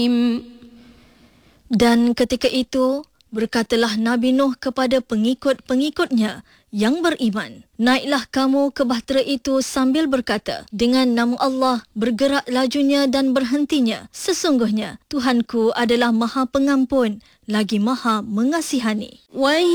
Dan ketika itu, berkatalah Nabi Nuh kepada pengikut-pengikutnya yang beriman, naiklah kamu ke bahtera itu sambil berkata, dengan nama Allah bergerak lajunya dan berhentinya. Sesungguhnya Tuhanku adalah Maha Pengampun, lagi Maha Mengasihani.